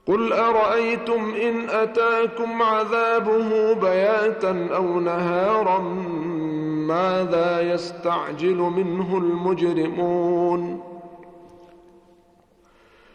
قل أرأيتم إن أتاكم عذابه بياتا أو نهارا ماذا يستعجل منه المجرمون